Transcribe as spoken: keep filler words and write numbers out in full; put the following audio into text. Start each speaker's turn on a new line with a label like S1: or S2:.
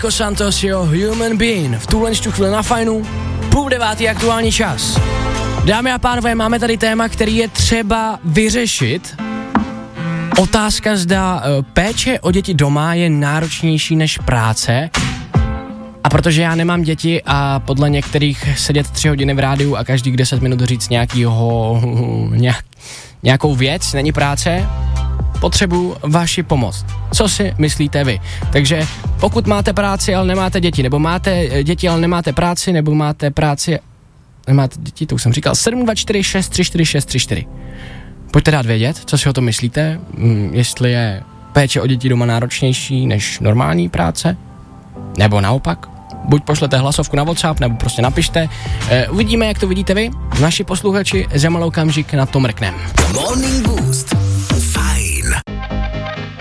S1: Nico Santos, jo, Human Being. V tuhle chvíli na Fajnu, půl devátý aktuální čas. Dámy a pánové, máme tady téma, který je třeba vyřešit. Otázka, zda uh, péče o děti doma je náročnější než práce. A protože já nemám děti a podle některých sedět tři hodiny v rádiu a každých deset minut říct nějakýho, nějak, nějakou věc, není práce, potřebuji vaši pomoc. Co si myslíte vy? Takže pokud máte práci, ale nemáte děti, nebo máte děti, ale nemáte práci, nebo máte práci, nemáte děti, to už jsem říkal, sedm dva čtyři šest tři čtyři šest tři čtyři. Pojďte dát vědět, co si o tom myslíte, jestli je péče o děti doma náročnější než normální práce, nebo naopak. Buď pošlete hlasovku na WhatsApp, nebo prostě napište. E, uvidíme, jak to vidíte vy. Naši posluchači za malou okamžik na to mrknem.
S2: Morning Boost